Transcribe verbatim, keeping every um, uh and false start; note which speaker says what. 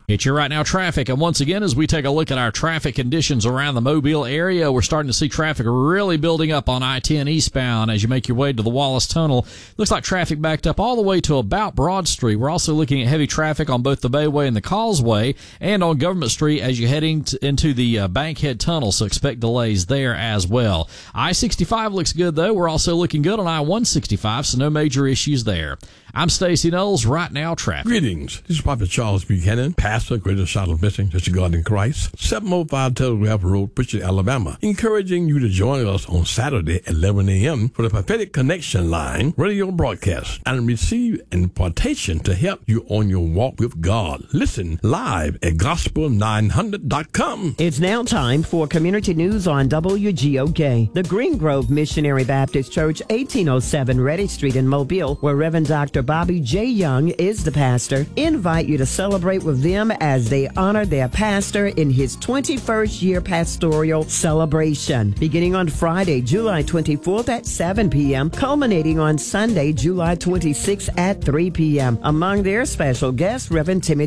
Speaker 1: It's your Right Now traffic, and once again, as we take a look at our traffic conditions around the Mobile area, we're starting to see traffic really building up on I ten eastbound as you make your way to the Wallace Tunnel. Looks like traffic backed up all the way to about Broad Street. We're also looking at heavy traffic on both the Bayway and the Causeway, and on Government Street as you're heading to, into the uh, Bankhead Tunnel, so expect delays there as well. I sixty-five looks good, though. We're also looking good on I one sixty-five, so no major issues there. I'm Stacey Knowles, Right Now traffic.
Speaker 2: Greetings. This is Prophet Charles Buchanan, pastor, Greater Charlotte Mission, Church of God in Christ, seven oh five Telegraph Road, Pritchard, Alabama, encouraging you to join us on Saturday at eleven a.m. for the Prophetic Connection Line radio broadcast and receive an impartation to help you on your walk with God. Listen live at gospel nine hundred dot com.
Speaker 3: It's now time for community news on W G O K. The Green Grove Missionary Baptist Church, eighteen oh seven Reddy Street in Mobile, where Reverend Doctor Bobby J. Young is the pastor, invite you to celebrate with them as they honor their pastor in his twenty-first year pastoral celebration, beginning on Friday, July twenty-fourth at seven p.m., culminating on Sunday, July twenty-sixth at three p.m. Among their special guests, Reverend Timothy